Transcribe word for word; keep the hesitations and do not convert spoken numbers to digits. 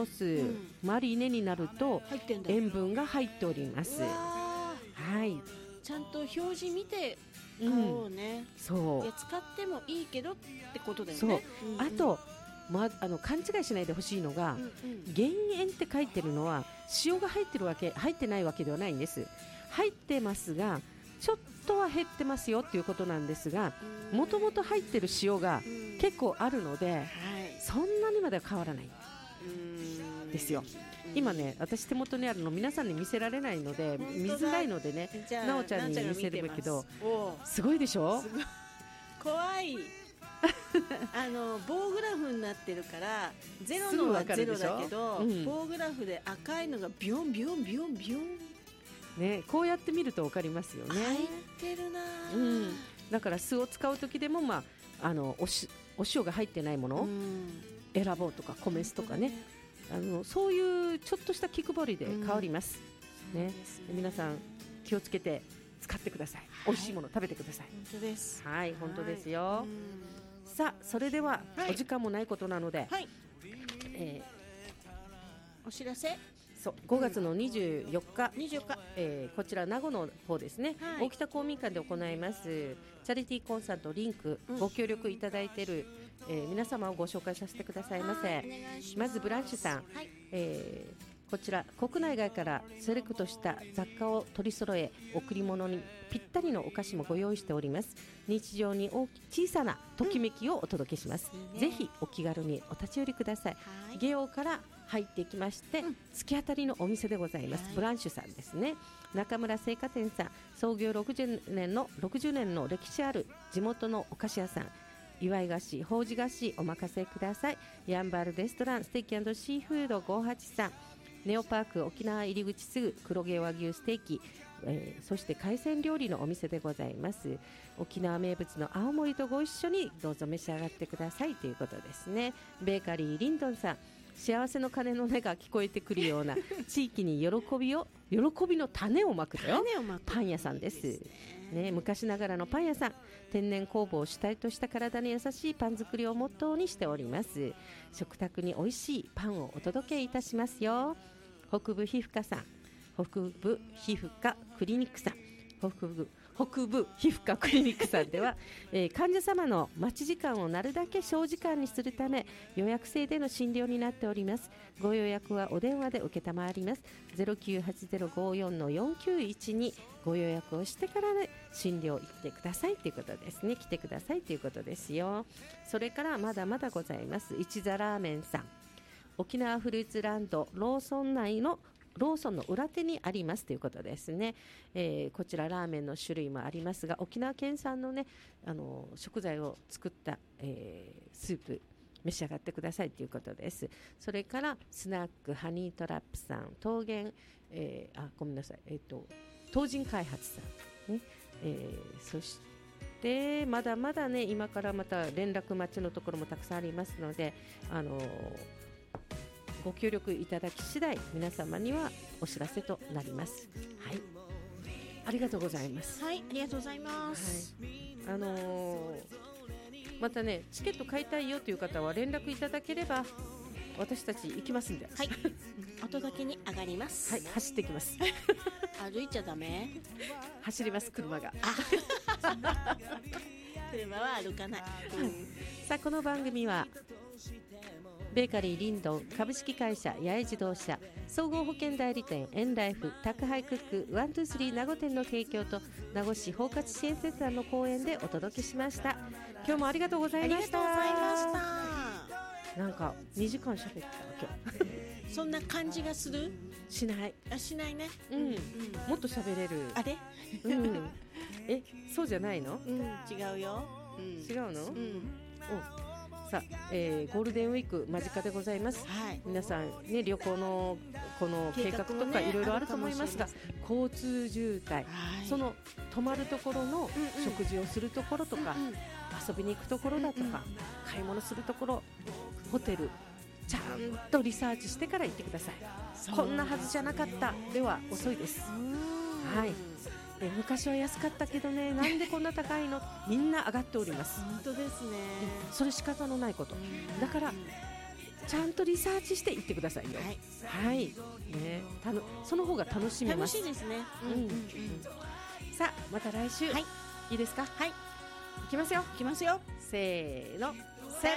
ロース、うん、マリネになると塩分が入っております。はい、 ちゃんと表示見て買おうね、うん、そういや使ってもいいけどってことだよね。 そう、うんうん、あと、ま、あの勘違いしないでほしいのが、うんうん、減塩って書いてるのは塩が入ってるわけ入ってないわけではないんです。入ってますがちょっとは減ってますよっていうことなんですが、もともと入ってる塩が結構あるので、はい、そんなにまでは変わらないですよ。今ね、私手元にあるの皆さんに見せられないので見づらいのでね、なおちゃんに見せるけど、すごいでしょ。 すごい怖いあの棒グラフになってるからゼロのはゼロだけど、うん、棒グラフで赤いのがビヨンビヨンビヨンビヨンね、こうやって見ると分かりますよね。 入ってるな、 うん、だから酢を使う時でも、まあ、あの お, しお塩が入ってないものを選ぼうとか、米酢とかね、あのそういうちょっとした気配りで変わります、うんね、皆さん気をつけて使ってください、はい、美味しいもの食べてください。 本当です。 はい、本当ですよ、はい、さあそれでは、はい、お時間もないことなので、はい、えー、お知らせそうごがつのにじゅうよっか、 にじゅうよっか、 えー、こちら名護の方ですね、はい、大北公民館で行いますチャリティーコンサートリンク、うん、ご協力いただいている、えー、皆様をご紹介させてくださいませ。 はい、お願いします。まずブランシュさん、はい、えー、こちら国内外からセレクトした雑貨を取り揃え、贈り物にぴったりのお菓子もご用意しております。日常に大き小さなときめきをお届けします、うん、ぜひお気軽にお立ち寄りください。はい、ゲオから入っていきまして、うん、突き当たりのお店でございます、はい、ブランシュさんですね。中村製菓店さん、創業ろくじゅうねんのろくじゅうねんの歴史ある地元のお菓子屋さん、祝い菓子、法事菓子お任せください。やんばるレストランステーキ&シーフードごじゅうはちさん、ネオパーク沖縄入り口すぐ黒毛和牛ステーキ、えー、そして海鮮料理のお店でございます。沖縄名物の青森とご一緒にどうぞ召し上がってくださいということですね。ベーカリーリンドンさん、幸せの鐘の音が聞こえてくるような地域に喜びを喜びの種をまくとよパン屋さんです、ね、昔ながらのパン屋さん、天然酵母を主体とした体に優しいパン作りをモットーにしております。食卓に美味しいパンをお届けいたしますよ。北部皮膚科さん、北部皮膚科クリニックさん、北部北部皮膚科クリニックさんでは、えー、患者様の待ち時間をなるだけ小時間にするため予約制での診療になっております。ご予約はお電話で受けたまわります。 ゼロきゅうはちゼロごよんのよんきゅういちに ご予約をしてから、ね、診療行ってくださいということですね。来てくださいということですよ。それからまだまだございます。一座ラーメンさん、沖縄フルーツランドローソン内のローソンの裏手にありますということですね、えー、こちらラーメンの種類もありますが、沖縄県産の、ね、あの食材を作った、えー、スープ召し上がってくださいということです。それからスナックハニートラップさん、桃源、えー、あごめんなさい、えーと、東人開発さん、ね、えー、そしてまだまだね、今からまた連絡待ちのところもたくさんありますので、あのーご協力いただき次第皆様にはお知らせとなります。はい、ありがとうございます。 はい、ありがとうございます。 はい、あのー、またね、チケット買いたいよという方は連絡いただければ私たち行きますんで、 はい、お届けに上がります。 はい、走ってきます歩いちゃダメ？ 走ります、車が車は歩かない、うん、 さあこの番組はベーカリーリンドン株式会社八重自動車総合保険代理店エンライフ宅配クックワンツースリー名護店の提供と名護市包括支援センターの講演でお届けしました。今日もありがとうございました。 ありがとうございました。 なんかにじかん喋った今日そんな感じがする？ しない。 あ、しないね、 うんうん、もっと喋れる。 あれ、 うん、え、そうじゃないの？ うん、違うよ、 うん、違うの？ うん、 おさあ、えー、ゴールデンウィーク間近でございます、はい、皆さん、ね、旅行のこの計画とかいろいろあると思いますが、交通渋滞、はい、その泊まるところの食事をするところとか、うんうん、遊びに行くところだとか、うんうん、買い物するところ、ホテルちゃんとリサーチしてから行ってください。こんなはずじゃなかったでは遅いです。はい、え昔は安かったけどね、なんでこんな高いのみんな上がっております。 本当ですね、 それ仕方のないことだから、 ちゃんとリサーチして行ってくださいよ。はい、はい、ね、たのその方が楽しめます。 楽しいですね。 うんうんうん、さあまた来週、はい、いいですか。 はい、 いきますよ。 いきますよ。 せーの。